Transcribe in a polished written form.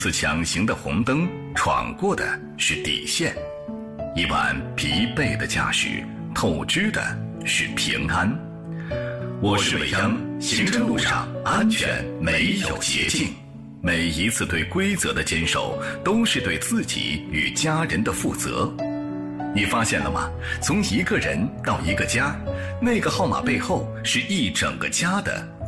次强行的红灯闯过的是底线，一晚疲惫的驾驶透支的是平安。我是伟央，行车路上安全没有捷径，每一次对规则的坚守都是对自己与家人的负责。你发现了吗？从一个人到一个家，那个号码背后是一整个家的